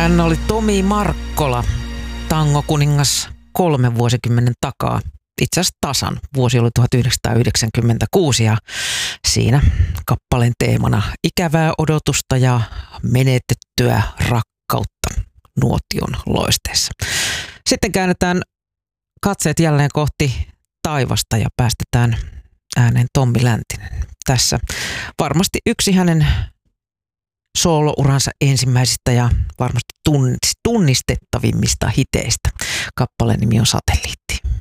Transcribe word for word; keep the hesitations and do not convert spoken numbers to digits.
Hän oli Tomi Markkola, tangokuningas kolmen vuosikymmenen takaa. Itse asiassa tasan. Vuosi oli tuhatyhdeksänsataayhdeksänkymmentäkuusi ja siinä kappaleen teemana ikävää odotusta ja menetettyä rakkautta nuotion loisteessa. Sitten käännetään katseet jälleen kohti taivasta ja päästetään ääneen Tommi Läntinen. Tässä varmasti yksi hänen soolouransa ensimmäisistä ja varmasti tunnistettavimmista hiteistä. Kappaleen nimi on Satelliitti.